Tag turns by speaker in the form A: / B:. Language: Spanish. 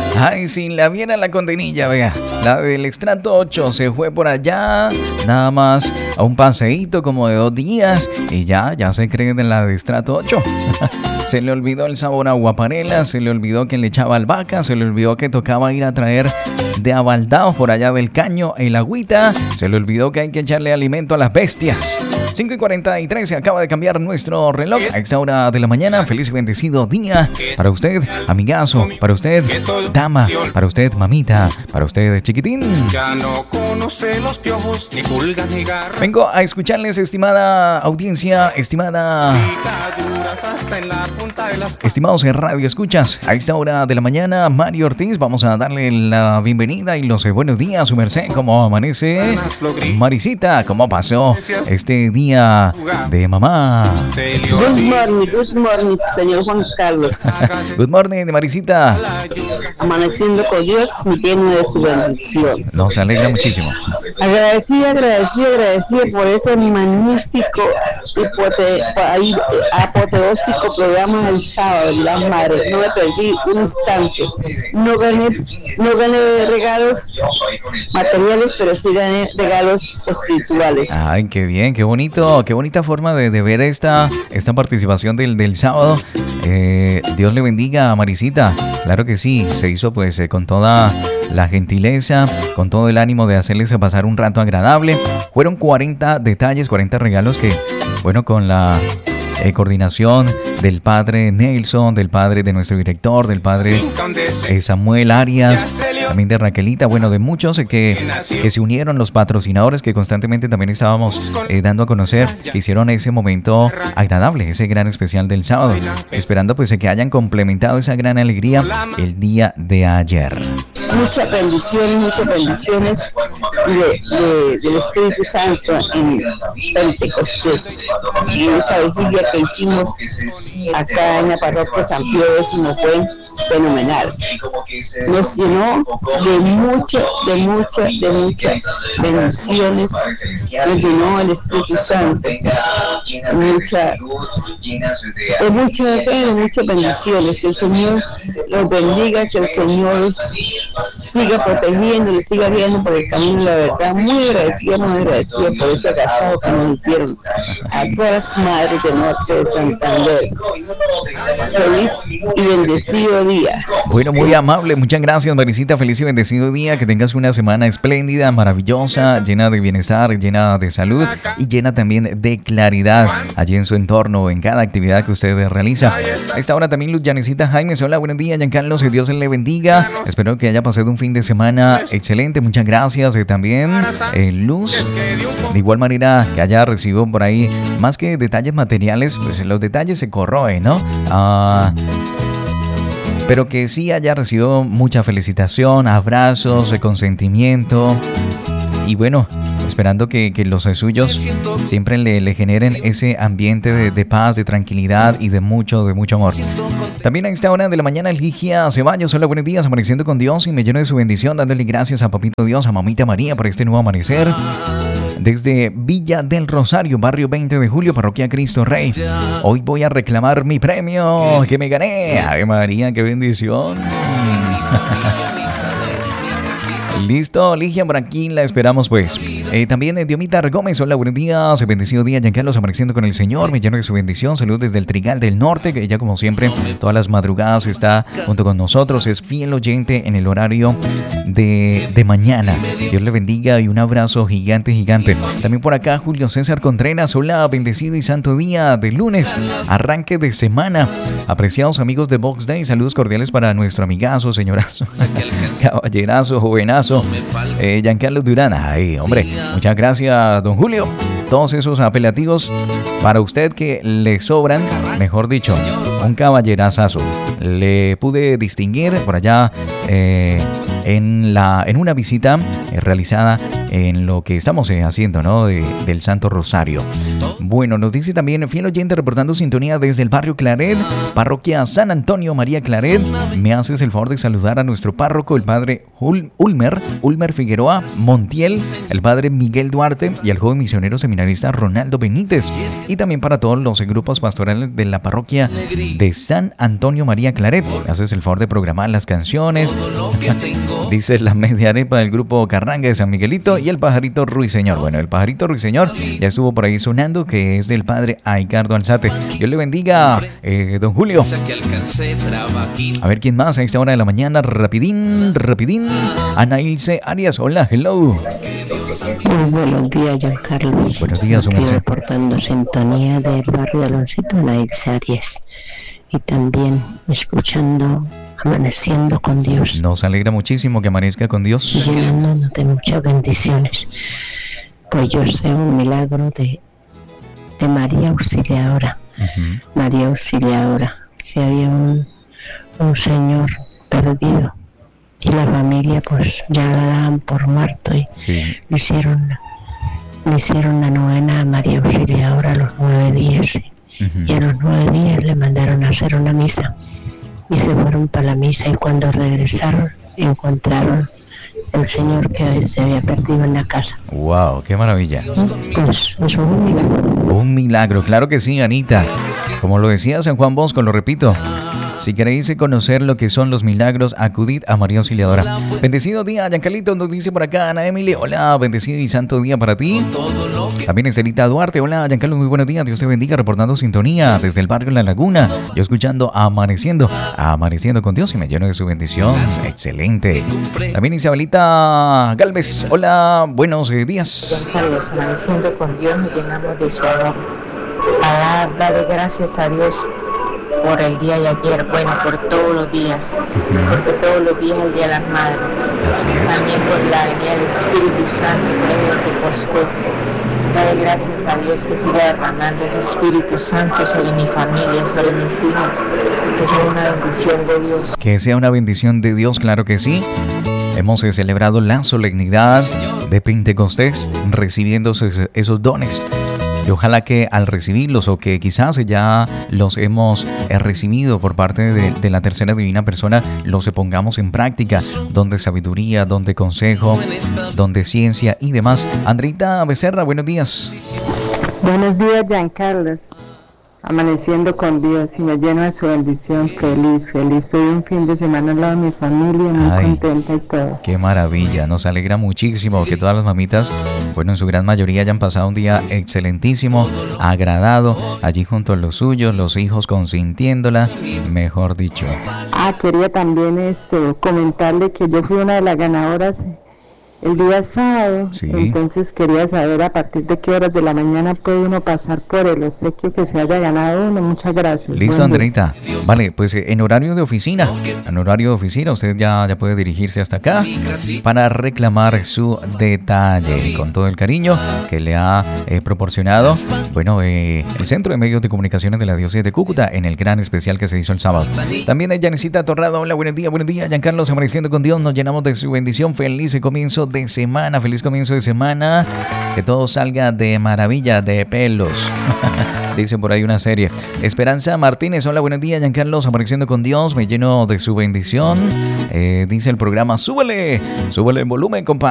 A: Ay, sí, la viera la condenilla, vea. La del estrato 8 se fue por allá, nada más a un paseíto como de 2 días y ya se cree en la de estrato 8. Se le olvidó el sabor a guaparela, se le olvidó que le echaba albahaca, se le olvidó que tocaba ir a traer de abaldaos por allá del caño el agüita, se le olvidó que hay que echarle alimento a las bestias. 5:43, se acaba de cambiar nuestro reloj a esta hora de la mañana. Feliz y bendecido día para usted, amigazo, para usted, dama, para usted, mamita, para usted, chiquitín.
B: Ya no conoce los piojos, ni pulgas, ni garras.
A: Vengo a escucharles, estimada audiencia, estimados radio escuchas. A esta hora de la mañana, Mario Ortiz, vamos a darle la bienvenida y los buenos días, su merced. ¿Cómo amanece? Marisita, ¿cómo pasó este día de mamá?
C: Good morning, señor Juan Carlos.
A: Good morning, Marisita.
C: Amaneciendo con Dios, lleno de su bendición.
A: Nos alegra muchísimo.
C: Agradecida por ese magnífico y apoteósico programa del sábado de las madres. No me perdí un instante. No gané regalos materiales, pero sí gané regalos espirituales.
A: Ay, qué bien, qué bonito, qué bonita forma de ver esta participación del sábado. Dios le bendiga a Marisita. Claro que sí, se hizo pues con toda la gentileza, con todo el ánimo de hacerles pasar un rato agradable. Fueron 40 detalles, 40 regalos que, bueno, con la coordinación del padre Nelson, del padre de nuestro director, del padre Samuel Arias, también de Raquelita, bueno, de muchos que se unieron, los patrocinadores que constantemente también estábamos dando a conocer, que hicieron ese momento agradable, ese gran especial del sábado, esperando pues que hayan complementado esa gran alegría el día de ayer.
C: Muchas bendiciones del Espíritu Santo en Pentecostés, en esa vigilia que hicimos acá en la parroquia San Pío X fue fenomenal. Nos llenó de muchas bendiciones, nos llenó el Espíritu Santo, de muchas bendiciones. Que el Señor los bendiga, que el Señor los siga protegiendo, los siga guiando por el camino de la verdad. Muy agradecida por ese agasajo que nos hicieron a todas las madres del norte de Santander. Feliz y bendecido día.
A: Bueno, muy amable, muchas gracias, Marisita. Feliz y bendecido día, que tengas una semana espléndida, maravillosa, llena de bienestar, llena de salud y llena también de claridad allí en su entorno, en cada actividad que usted realiza. A esta hora también Luz Yanecita Jaimes. Hola, buenos días, Giancarlos, que Dios le bendiga. Espero que haya pasado un fin de semana excelente. Muchas gracias también, Luz. De igual manera, que haya recibido por ahí, más que detalles materiales, pues los detalles se corroen, ¿no? Pero que sí haya recibido mucha felicitación, abrazos, consentimiento. Y bueno, esperando que los suyos siempre le generen ese ambiente de paz, de tranquilidad y de mucho amor. También a esta hora de la mañana, Ligia Ceballos. Hola, buenos días, amaneciendo con Dios y me lleno de su bendición, dándole gracias a Papito Dios, a Mamita María por este nuevo amanecer. Desde Villa del Rosario, barrio 20 de julio, parroquia Cristo Rey. Hoy voy a reclamar mi premio que me gané. Ave María, qué bendición. Listo, Ligia, por aquí la esperamos pues. También Diomita Gómez, hola, buenos días, bendecido día, Giancarlos, amaneciendo con el Señor, me lleno de su bendición, salud desde el Trigal del Norte, que ella como siempre, todas las madrugadas está junto con nosotros, es fiel oyente en el horario de mañana. Dios le bendiga y un abrazo gigante. También por acá Julio César Contreras, hola, bendecido y santo día de lunes, arranque de semana. Apreciados amigos de Box Day, saludos cordiales para nuestro amigazo, señorazo, caballerazo, jovenazo, Giancarlos Durán. Ay, hombre, muchas gracias, don Julio. Todos esos apelativos para usted que le sobran, mejor dicho, un caballerazazo. Le pude distinguir por allá en una visita realizada en lo que estamos haciendo, ¿no? Del Santo Rosario. Bueno, nos dice también fiel oyente reportando sintonía desde el barrio Claret, parroquia San Antonio María Claret. Me haces el favor de saludar a nuestro párroco, el padre Ulmer Figueroa Montiel, el padre Miguel Duarte y al joven misionero seminarista Ronaldo Benítez. Y también para todos los grupos pastorales de la parroquia de San Antonio María Claret. Me haces el favor de programar las canciones. Dice la media arepa del grupo Carranga de San Miguelito y el pajarito Ruiseñor. Bueno, el pajarito Ruiseñor ya estuvo por ahí sonando, que es del padre Aicardo Alzate. Dios le bendiga, don Julio. A ver quién más a esta hora de la mañana. Rapidín. Ana Ilse Arias. Hola, hello.
D: Muy buenos días, Giancarlo.
A: Buenos días,
D: estoy reportando sintonía del barrio Aloncito, Ana Ilse Arias. Y también escuchando Amaneciendo con Dios.
A: Nos alegra muchísimo que amanezca con Dios.
D: Llenándonos de muchas bendiciones. Pues yo sé un milagro de María Auxiliadora. Uh-huh. María Auxiliadora. Que había un señor perdido. Y la familia pues ya la daban por muerto. Y
A: sí.
D: le hicieron la novena a María Auxiliadora a los 9 días. Uh-huh. Y a los 9 días le mandaron a hacer una misa. Y se fueron para la misa y cuando regresaron encontraron el señor que se había perdido en la casa.
A: ¡Wow! ¡Qué maravilla!
D: Pues eso es un milagro.
A: Un milagro, claro que sí, Anita. Como lo decía San Juan Bosco, lo repito. Si queréis conocer lo que son los milagros, acudid a María Auxiliadora. Bendecido día, Giancarlito, nos dice por acá Ana Emily. Hola, bendecido y santo día para ti. También Estelita Duarte. Hola, Giancarlo, muy buenos días. Dios te bendiga, reportando sintonía desde el barrio La Laguna. Yo escuchando Amaneciendo con Dios y me lleno de su bendición. Excelente. También Isabelita Galvez. Hola, buenos días.
E: Giancarlo, amaneciendo con Dios, me llenamos de su amor. A darle gracias a Dios por el día de ayer, bueno, por todos los días, porque todos los días es el Día de las Madres. También por la venida del Espíritu Santo, por el Pentecostés. Dale gracias a Dios que siga derramando ese Espíritu Santo sobre mi familia, sobre mis hijas, que sea una bendición de Dios.
A: Que sea una bendición de Dios, claro que sí. Hemos celebrado la solemnidad de Pentecostés, recibiendo esos dones. Y ojalá que al recibirlos o que quizás ya los hemos recibido por parte de la tercera divina persona, los pongamos en práctica, donde sabiduría, donde consejo, donde ciencia y demás. Andreita Becerra, buenos días.
F: Buenos días, Giancarlo. Amaneciendo con Dios y me lleno de su bendición. Feliz. Estoy un fin de semana al lado de mi familia, muy contenta y todo.
A: Qué maravilla, nos alegra muchísimo que todas las mamitas, bueno, en su gran mayoría hayan pasado un día excelentísimo, agradado, allí junto a los suyos, los hijos consintiéndola, mejor dicho.
F: Quería también comentarle que yo fui una de las ganadoras el día sábado, sí. Entonces quería saber a partir de qué horas de la mañana puede uno pasar por el obsequio que se haya ganado uno. Muchas gracias.
A: Listo, Andreita. Vale, pues en horario de oficina, usted ya puede dirigirse hasta acá para reclamar su detalle con todo el cariño que le ha proporcionado, bueno, el Centro de Medios de Comunicaciones de la Diócesis de Cúcuta en el gran especial que se hizo el sábado. También Janesita Torrado. Hola, buenos días, Giancarlo, amaneciendo con Dios, nos llenamos de su bendición. Feliz comienzo de semana, feliz comienzo de semana, que todo salga de maravilla, de pelos. Dice por ahí una serie. Esperanza Martínez, hola, buenos días, Giancarlo, amaneciendo con Dios, me lleno de su bendición. Dice el programa, súbele el volumen, compa.